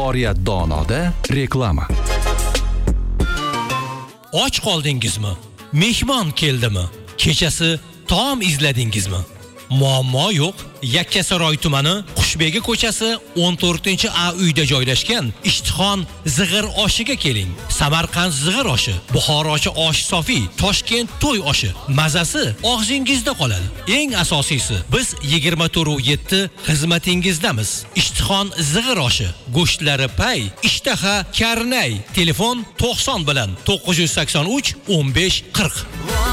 Oriyat Donoda reklama. Och qoldingizmi? Mehmon keldimi? Kechasi taom izladingizmi? Muammo yo'q. Yakkasaroy tumani Qushbegi ko'chasi 14-A uyda joylashgan Ishtixon zig'ir oshiga keling. Samarqand zig'ir oshi, Buxorochi osh sofi, Toshkent to'y oshi. Mazasi og'zingizda qoladi. Eng asosiysi, biz 24/7 xizmatingizdamiz. Ishtixon zig'ir oshi, go'shtlari pay, ishtaha karnay. Telefon 90 bilan 983 15 40.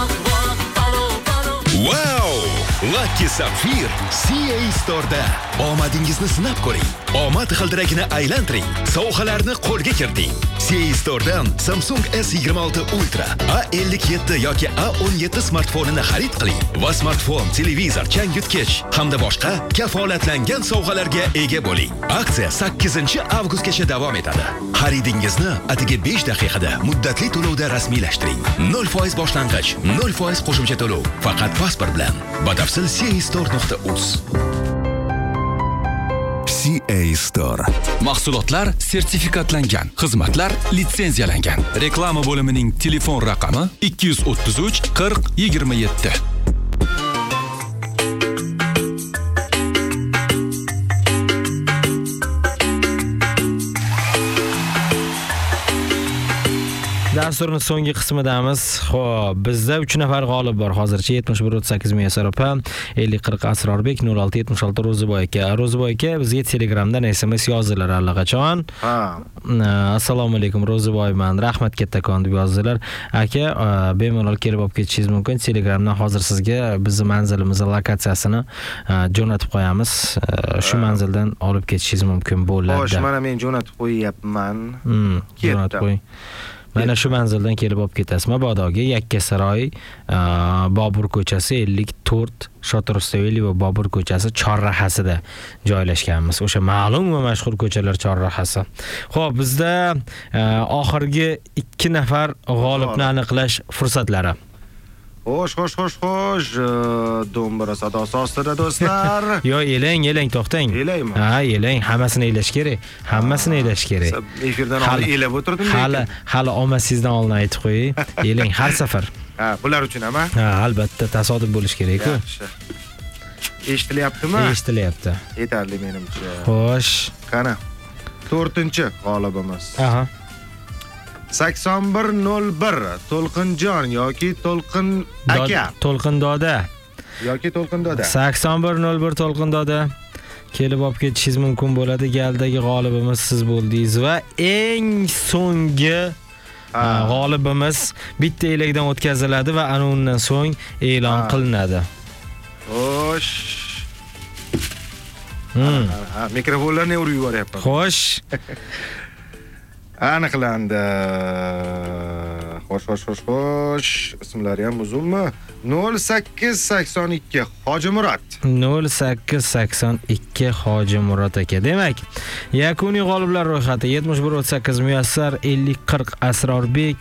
Wow! Lucky Sapphire CA Store'da omadingizni sinab ko'ring. Omad g'ildiragini aylantiring. Sovg'alarni qo'lga kiriting. CA Store'dan Samsung S26 Ultra, A57 yoki A17 smartfonini xarid qiling va smartfon, televizor, changyutgich hamda boshqa kafolatlangan sovg'alarga ega bo'ling. Aksiya 8-avgustgacha davom etadi. Xaridingizni atigi 5 daqiqada muddatli to'lovda rasmiylashtiring. 0% boshlang'ich, 0% qo'shimcha to'lov. Faqat pasport bilan. Batafsil CA-store.uz. CA Store. Mahsulotlar sertifikatlangan, xizmatlar litsenziyalangan. Reklama bo'limining telefon raqami 233 40 27. Dasturning so'nggi qismidamiz. Xo'p, bizda 3 nafar g'olib bor. Hozircha 7138 Muyassar opa, 5040 Asrorbek, 0676 Ro'ziboy aka. Ro'ziboy aka bizga Telegramdan SMS yozdilar allaqachon. Assalomu alaykum Ro'ziboyman. Rahmat kattakon deb yozdilar. Aka, bemalol kelib olib ketishingiz mumkin. Telegramdan hozir sizga bizning manzilimizning lokatsiyasini jo'natib qo'yamiz. Shu manzildan olib ketishingiz mumkin bo'ladi. Xo'sh, mana men jo'natib qo'yapman. Jo'natib qo'ying. Mana shu manzildan kelib olib ketasiz. Mabodoga Yakkasaroy, Bobur ko'chasi 54, Shotirustaveli va Bobur ko'chasi chorrahasida joylashganmiz. O'sha ma'lum va mashhur ko'chalar chorrahasi. Xo'p, bizda oxirgi 2 nafar g'olibni aniqlash fursatlari. Xo'sh. Do'mbira sadosi ostida do'stlar. Yo, elang, to'xtang. Elaymi? Ha, elang, hammasini elash kerak. Hammasini elash kerak. Efirdan oldin elab o'tirdim. Hali omadsizdan oldin aytib qo'ying. Elang har safar. Ha, bular uchun ham. Ha, albatta tasodif bo'lish kerak-ku. Yaxshi. Eshitilyaptimi? Eshitilyapti. Yetarli menimcha. Xo'sh. Qani. 4-g'olibimiz. Aha. 8101 To'lqinjon yoki To'lqin aka. To'lqindoda. Yoki To'lqindoda. 8101 To'lqindoda kelib olib ketishingiz mumkin bo'ladi. Galdagi g'olibimiz siz bo'ldingiz va eng so'nggi g'olibimiz bitta elakdan o'tkaziladi va ana undan so'ng e'lon qilinadi. Xo'sh. Mikrofonlarni urib yuboryapman. Xo'sh. Aniqlandi. Xo'sh. Ismlari ham uzunmi? 0882 Hojimurod. 0882 Hojimurod aka. Demak, yakuniy g'oliblar ro'yxati 7138 Muyassar, 5040 Asrorbek,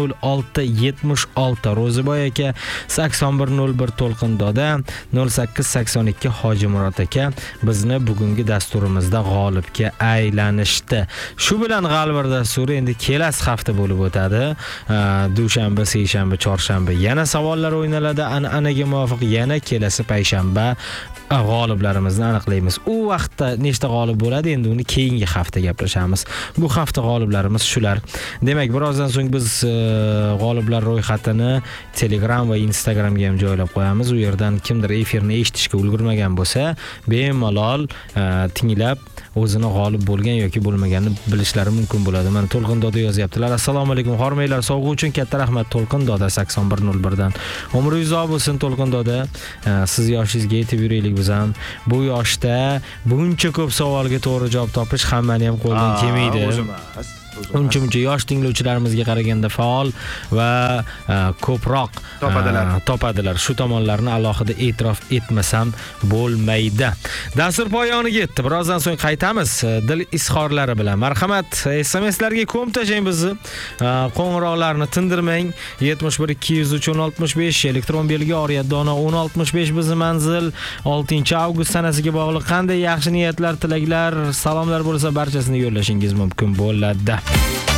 0676 Ro'ziboy aka, 8101 To'lqindoda, 0882 Hojimurod aka bizni bugungi dasturimizda g'olibga aylanishdi. Shu bilan g'alaba dasturi endi kelasi hafta bo'lib o'tadi. Dushanba, seshanba, chorshanba yana savollar o'ynaladi. An'anaga muvofiq yana kelasi payshanba g'oliblarimizni aniqlaymiz. U vaqtda nechta g'olib bo'ladi, endi uni keyingi hafta gaplashamiz. Bu hafta g'oliblarimiz shular. Demak, birozdan so'ng biz g'oliblar ro'yxatini Telegram va Instagramga ham joylab qo'yamiz. U yerdan kimdir efirni eshitishga ulgurmagan bo'lsa, bemalol tinglab o'zini g'olib bo'lgan yoki bo'lmaganini bilishlari mumkin bo'ladi. Mana To'lqindoda yozyaptilar. Assalomu alaykum xormeylar. Sovg'a uchun katta rahmat To'lqindoda 8101 dan. Umringiz uzoq bo'lsin To'lqindoda. Siz yoshingizga yetib yuraylik biz ham. Bu yoshda buncha ko'p savolga to'g'ri javob topish hammani ham qo'ldan kelmaydi. uncha yosh tinglovchilarimizga qaraganda faol va ko'proq topadilar. Shu tomonlarni alohida e'tirof etmasam bo'lmaydi. Dastur poyoniga yetdi. Birozdan so'ng qaytamiz dil izhorlari bilan. Marhamat, SMSlarga ko'mtashing bizni. Qo'ng'iroqlarni tindirmang. 71 203 1065 elektron belgi Oriyat Dono 1065 bizni manzil. 6-avgust sanasiga bog'liq qanday yaxshi niyatlar, tilaklar, salomlar bo'lsa barchasini yo'llashingiz mumkin bo'ladi.